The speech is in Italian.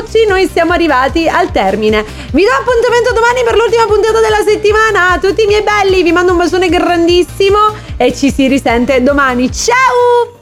oggi noi siamo arrivati al termine. Vi do appuntamento domani per l'ultima puntata della settimana. Tutti i miei belli, vi mando un bacione grandissimo e ci si risente domani. Ciao!